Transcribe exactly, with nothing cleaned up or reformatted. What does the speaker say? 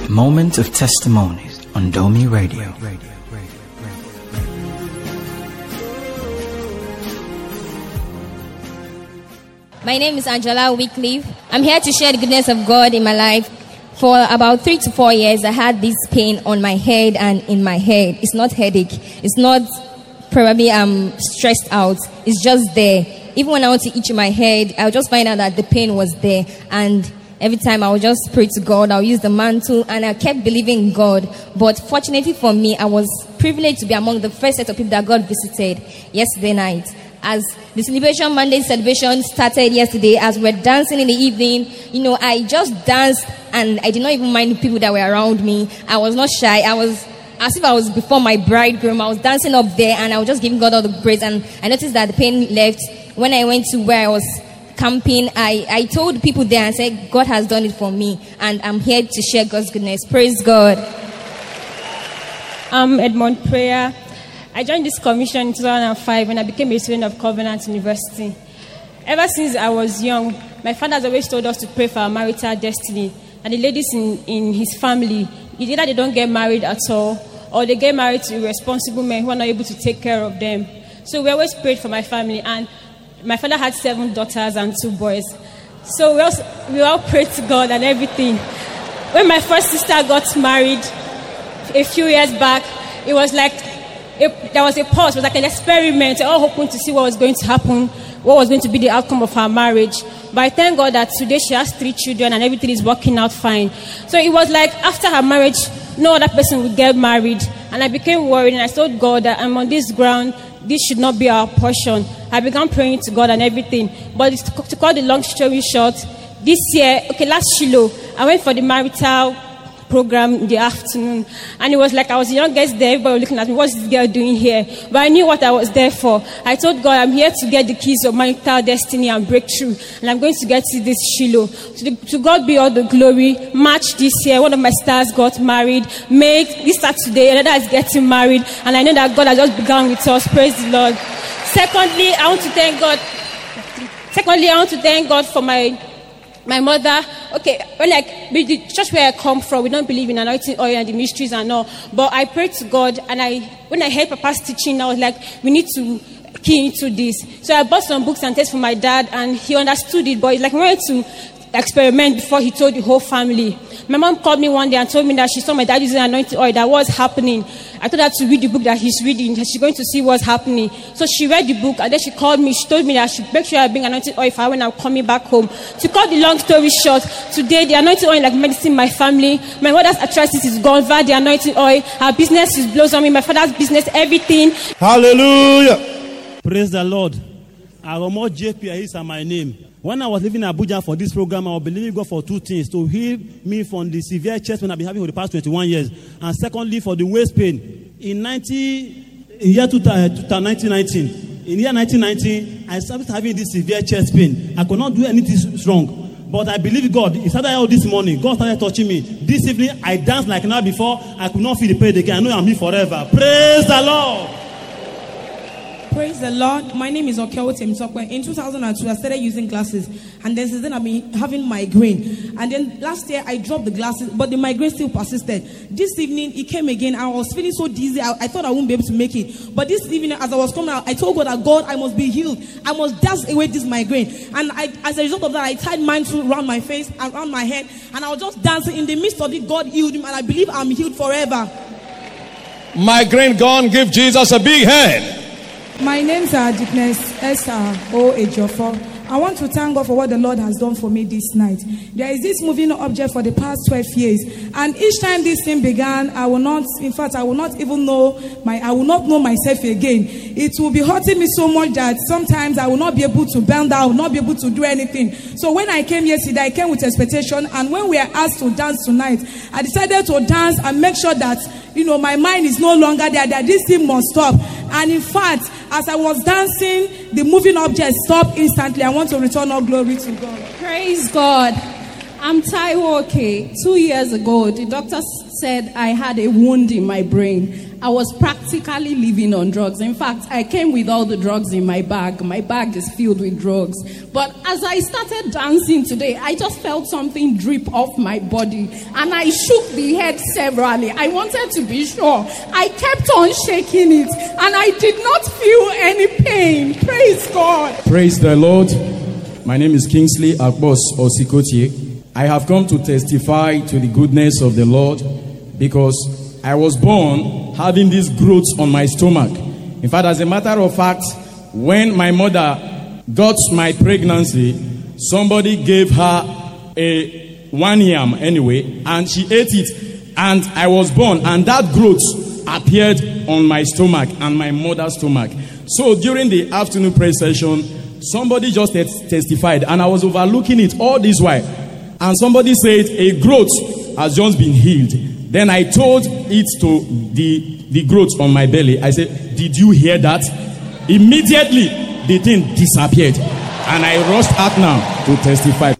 Moment of Testimonies on Domi Radio. My name is Angela Wycliffe. I'm here to share the goodness of God in my life. For about three to four years, I had this pain on my head and in my head. It's not headache. It's not probably I'm stressed out. It's just there. Even when I want to itch my head, I'll just find out that the pain was there. And every time I would just pray to God, I'll use the mantle, and I kept believing in God. But fortunately for me, I was privileged to be among the first set of people that God visited yesterday night. As the celebration, Monday celebration started yesterday, as we're dancing in the evening, you know, I just danced and I did not even mind the people that were around me. I was not shy. I was as if I was before my bridegroom. I was dancing up there and I was just giving God all the praise. And I noticed that the pain left. When I went to where I was camping, I, I told people there and said, God has done it for me. And I'm here to share God's goodness. Praise God. I'm Edmond Prayer. I joined this commission in two thousand five when I became a student of Covenant University. Ever since I was young, my father has always told us to pray for our marital destiny. And the ladies in, in his family, either they don't get married at all, or they get married to irresponsible men who are not able to take care of them. So we always prayed for my family. And my father had seven daughters and two boys. So we, also, we all prayed to God and everything. When my first sister got married a few years back, it was like, It, there was a pause. It was like an experiment. All hoping to see what was going to happen, what was going to be the outcome of her marriage. But I thank God that today she has three children and everything is working out fine. So it was like after her marriage, no other person would get married. And I became worried and I told God that I'm on this ground. This should not be our portion. I began praying to God and everything. But to cut the long story short, this year, okay, last Shiloh, I went for the marital program in the afternoon, and it was like I was the youngest there. Everybody was looking at me, what's this girl doing here? But I knew what I was there for. I told God, I'm here to get the keys of marital destiny and breakthrough, and I'm going to get to this Shiloh. To, the, to God be all the glory. March this year, one of my stars got married. May this start today, another is getting married, and I know that God has just begun with us. Praise the Lord. Secondly, I want to thank God. Secondly, I want to thank God for my My mother. Okay, when like the church where I come from, we don't believe in anointing oil and the mysteries and all. But I prayed to God, and I when I heard Papa's teaching, I was like, we need to key into this. So I bought some books and tests for my dad, and he understood it. But it's like we wanted to experiment before he told the whole family. My mom called me one day and told me that she saw my dad using anointing oil. That was happening. I told her to read the book that he's reading. She's going to see what's happening. So she read the book, and then she called me. She told me that I should make sure I bring anointing oil for her when I'm coming back home. To cut the long story short, today the anointing oil is like medicine in my family. My mother's arthritis is gone via the anointing oil. Our business is blossoming. My father's business, everything. Hallelujah. Praise the Lord. Aromo J P is my name. When I was living in Abuja for this program, I was believing God for two things: to heal me from the severe chest pain I've been having for the past twenty-one years, and secondly, for the waist pain. In ninety, in year nineteen nineteen, in year nineteen nineteen, I started having this severe chest pain. I could not do anything strong, but I believe God. It started out this morning. God started touching me. This evening, I danced like now before. I could not feel the pain again. I know I'm here forever. Praise the Lord. Praise the Lord. My name is Okewo Temtokwe. In two thousand two, I started using glasses. And then since then, I've been having migraine. And then last year, I dropped the glasses, but the migraine still persisted. This evening, it came again. I was feeling so dizzy. I, I thought I wouldn't be able to make it. But this evening, as I was coming out, I told God that, God, I must be healed. I must dance away this migraine. And I, as a result of that, I tied mantle around my face and around my head. And I was just dancing. In the midst of it, God healed him. And I believe I'm healed forever. Migraine gone. Give Jesus a big hand. My name's uh, Dickness Esther O. Ejiofor. I want to thank God for what the Lord has done for me this night. There is this moving object for the past twelve years. And each time this thing began, I will not, in fact, I will not even know, my, I will not know myself again. It will be hurting me so much that sometimes I will not be able to bend down, I will not be able to do anything. So when I came yesterday, I came with expectation. And when we are asked to dance tonight, I decided to dance and make sure that, you know, my mind is no longer there, that this thing must stop. And in fact, as I was dancing, the moving object stopped instantly. I want to return all glory to God. Praise God. I'm Taiwo Oke. Two years ago, the doctor said I had a wound in my brain. I was practically living on drugs. In fact, I came with all the drugs in my bag. My bag is filled with drugs. But as I started dancing today, I just felt something drip off my body. And I shook the head severally. I wanted to be sure. I kept on shaking it. And I did not feel any pain. Praise God. Praise the Lord. My name is Kingsley Akbos Osikotie. I have come to testify to the goodness of the Lord because I was born having these growths on my stomach. In fact, as a matter of fact, when my mother got my pregnancy, somebody gave her a one yam anyway, and she ate it, and I was born, and that growth appeared on my stomach and my mother's stomach. So during the afternoon prayer session, somebody just testified, and I was overlooking it all this while. And somebody said, a growth has just been healed. Then I told it to the, the growth on my belly. I said, did you hear that? Immediately, the thing disappeared. And I rushed out now to testify.